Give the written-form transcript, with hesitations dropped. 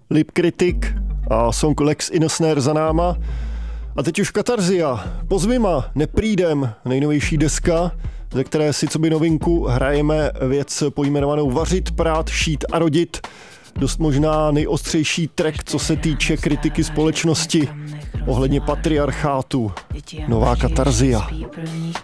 Lip Critic a song Lex in a Snare za náma. A teď už Katarzia, Pozvima, Neprídem, nejnovější deska, ze které si coby novinku hrajeme věc pojmenovanou Vařit, prát, šít a rodit. Dost možná nejostřejší track, co se týče kritiky společnosti ohledně patriarchátu. Nová Katarzia.